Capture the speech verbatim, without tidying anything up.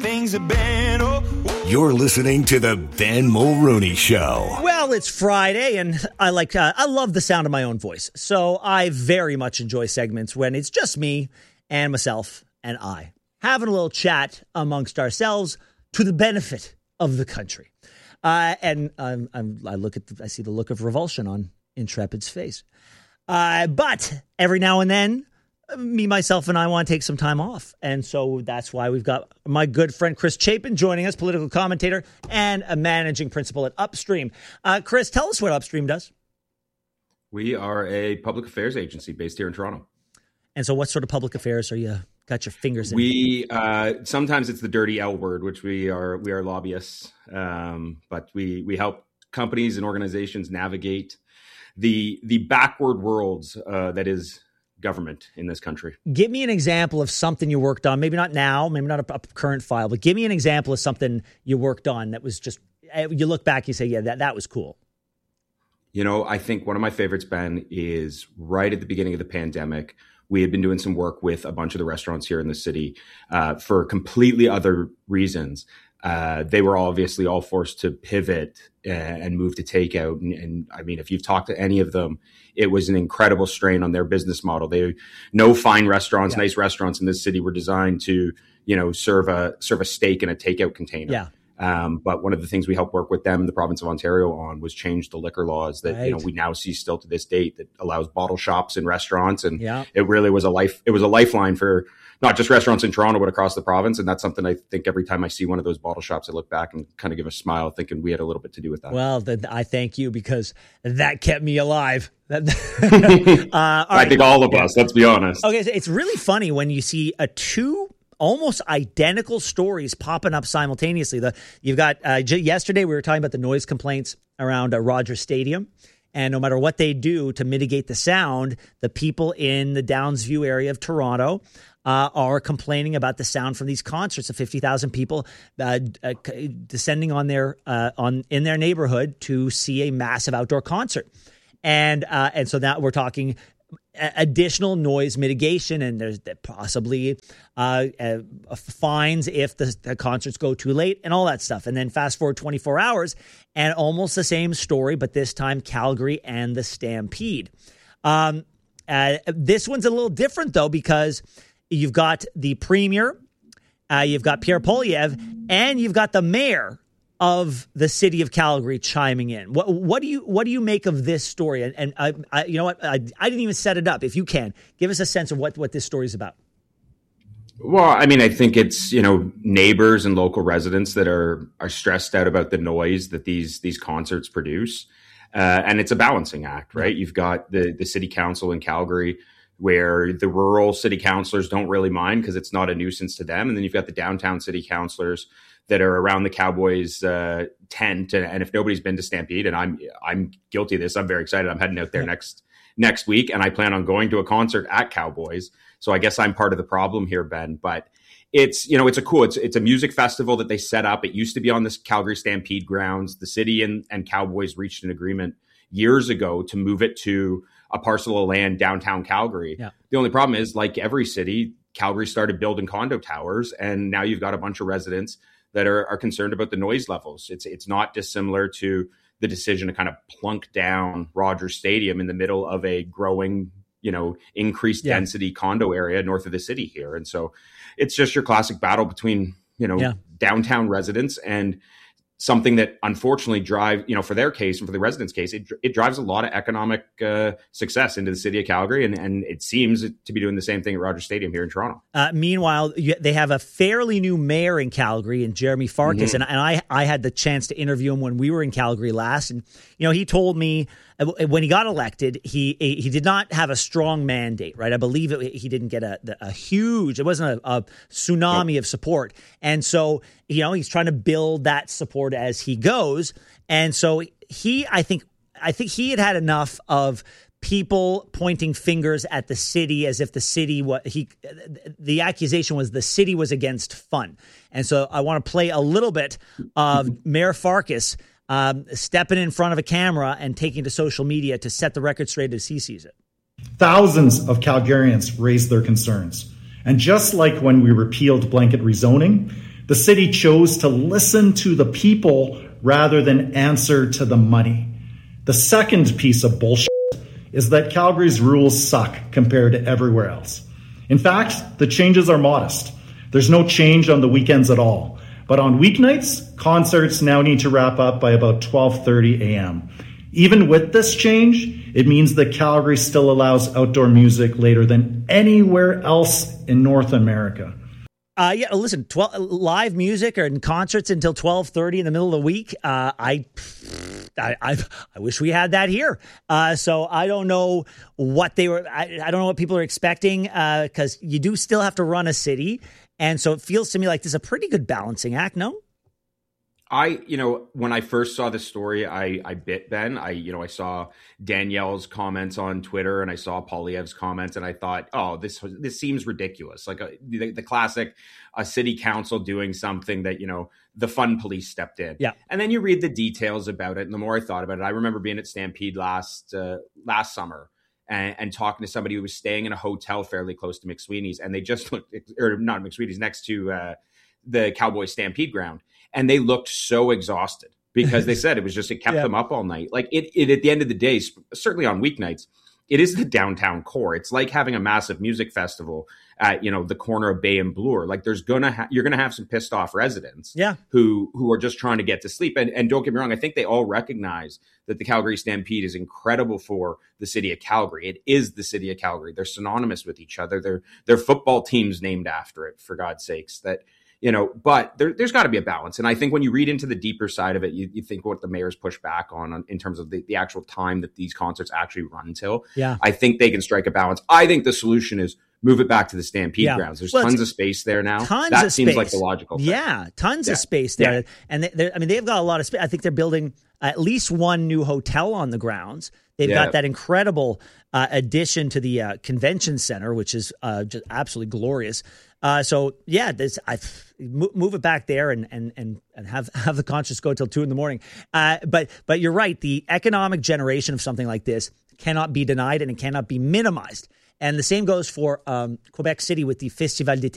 things have been. Oh, you're listening to the Ben Mulrooney Show. Well, it's Friday, and I like uh, I love the sound of my own voice. So I very much enjoy segments when it's just me and myself and I having a little chat amongst ourselves to the benefit of the country. Uh, and um, I'm, I look at the, I see the look of revulsion on Intrepid's face. Uh, but every now and then, me, myself, and I want to take some time off. And so that's why we've got my good friend Chris Chapin joining us, political commentator and a managing principal at Upstream. Uh, Chris, tell us what Upstream does. We are a public affairs agency based here in Toronto. And so what sort of public affairs are you got your fingers in? We uh, sometimes it's the dirty L word, which we are we are lobbyists, um, but we we help companies and organizations navigate the the backward worlds uh, that is government in this country. Give me an example of something you worked on, maybe not now, maybe not a, a current file, but give me an example of something you worked on that was just, you look back, you say, yeah, that, that was cool. You know, I think one of my favorites, Ben, is right at the beginning of the pandemic, we had been doing some work with a bunch of the restaurants here in the city uh, for completely other reasons. Uh, they were obviously all forced to pivot and move to takeout. And, and I mean, if you've talked to any of them, it was an incredible strain on their business model. They, no fine restaurants, yeah. nice restaurants in this city were designed to, you know, serve a serve a steak in a takeout container. Yeah. Um, but one of the things we helped work with them in the province of Ontario on was change the liquor laws that, right. you know, we now see still to this date that allows bottle shops in restaurants. And yeah. it really was a life, it was a lifeline for not just restaurants in Toronto, but across the province. And that's something I think every time I see one of those bottle shops, I look back and kind of give a smile thinking we had a little bit to do with that. Well, then I thank you because that kept me alive. uh, I right. think all of us, let's be honest. Okay. So it's really funny when you see a two almost identical stories popping up simultaneously. The you've got uh, j- yesterday we were talking about the noise complaints around uh, Rogers Stadium, and no matter what they do to mitigate the sound, the people in the Downsview area of Toronto uh, are complaining about the sound from these concerts of fifty thousand people uh, uh, descending on their uh, on in their neighborhood to see a massive outdoor concert, and uh, and so now we're talking additional noise mitigation, and there's possibly uh, uh, fines if the, the concerts go too late and all that stuff. And then fast forward twenty-four hours and almost the same story, but this time Calgary and the Stampede. Um, uh, this one's a little different, though, because you've got the premier, uh, you've got Pierre Poilievre, and you've got the mayor of the city of Calgary chiming in. What, what do you what do you make of this story? And, and I, I, you know what, I, I didn't even set it up. If you can, give us a sense of what, what this story is about. Well, I mean, I think it's, you know, neighbors and local residents that are are stressed out about the noise that these these concerts produce, uh, and it's a balancing act, right? You've got the the city council in Calgary, where the rural city councilors don't really mind because it's not a nuisance to them, and then you've got the downtown city councilors that are around the Cowboys uh, tent. And, and if nobody's been to Stampede, and I'm I'm guilty of this, I'm very excited. I'm heading out there next next week, and I plan on going to a concert at Cowboys. So I guess I'm part of the problem here, Ben. But it's, you know, it's a cool, it's it's a music festival that they set up. It used to be on this Calgary Stampede grounds. The city and, and Cowboys reached an agreement years ago to move it to a parcel of land downtown Calgary. Yeah. The only problem is, like every city, Calgary started building condo towers, and now you've got a bunch of residents that are, are concerned about the noise levels. It's it's not dissimilar to the decision to kind of plunk down Rogers Stadium in the middle of a growing, you know, increased yeah. density condo area north of the city here. And so it's just your classic battle between, you know, yeah. downtown residents and something that unfortunately drive, you know, for their case and for the residents' case, it, it drives a lot of economic uh, success into the city of Calgary. And, and it seems to be doing the same thing at Rogers Stadium here in Toronto. Uh, meanwhile, you, they have a fairly new mayor in Calgary, and Jeremy Farkas. Mm-hmm. And, and I, I had the chance to interview him when we were in Calgary last. And, you know, he told me uh, when he got elected, he he did not have a strong mandate, right? I believe it, he didn't get a, a huge, it wasn't a, a tsunami nope. of support. And so, you know, he's trying to build that support as he goes. And so he, I think, I think he had had enough of people pointing fingers at the city as if the city was, he, the accusation was the city was against fun. And so I want to play a little bit of Mayor Farkas um, stepping in front of a camera and taking to social media to set the record straight as he sees it. Thousands of Calgarians raised their concerns. And just like when we repealed blanket rezoning, The city chose to listen to the people rather than answer to the money. The second piece of bullshit is that Calgary's rules suck compared to everywhere else. In fact, the changes are modest. There's no change on the weekends at all. But on weeknights, concerts now need to wrap up by about twelve thirty a.m. Even with this change, it means that Calgary still allows outdoor music later than anywhere else in North America. Uh, yeah, listen, twelve, live music or in concerts until twelve thirty in the middle of the week. Uh, I, I, I, I wish we had that here. Uh, so I don't know what they were. I, I don't know what people are expecting because uh, you do still have to run a city, and so it feels to me like this is a pretty good balancing act. No. I, you know, when I first saw this story, I, I bit Ben. I, you know, I saw Danielle's comments on Twitter and I saw Poilievre's comments and I thought, oh, this this seems ridiculous. Like a, the, the classic a city council doing something that, you know, the fun police stepped in. Yeah. And then you read the details about it. And the more I thought about it, I remember being at Stampede last uh, last summer and, and talking to somebody who was staying in a hotel fairly close to McSweeney's. And they just looked, or not McSweeney's, next to uh, the Cowboys Stampede ground. And they looked so exhausted because they said it was just, it kept yeah. them up all night. Like it, it, at the end of the day, certainly on weeknights, it is the downtown core. It's like having a massive music festival at, you know, the corner of Bay and Bloor. Like there's gonna, ha- you're gonna have some pissed off residents yeah. who, who are just trying to get to sleep. And, and don't get me wrong, I think they all recognize that the Calgary Stampede is incredible for the city of Calgary. It is the city of Calgary. They're synonymous with each other. Their, their football team's named after it, for God's sakes. That, you know, but there, there's got to be a balance. And I think when you read into the deeper side of it, you, you think what the mayor's pushed back on, on in terms of the, the actual time that these concerts actually run till. Yeah. I think they can strike a balance. I think the solution is move it back to the Stampede yeah. grounds. There's well, tons of space there now. Tons that of seems space. like the logical thing. Yeah, tons yeah. of space there. Yeah. And they, I mean, they've got a lot of space. I think they're building at least one new hotel on the grounds. They've yeah. got that incredible uh, addition to the uh, convention center, which is uh, just absolutely glorious. Uh, so yeah, this I move it back there and and and and have have the concerts go till two in the morning. Uh, but but you're right. The economic generation of something like this cannot be denied and it cannot be minimized. And the same goes for um, Quebec City with the Festival d'été.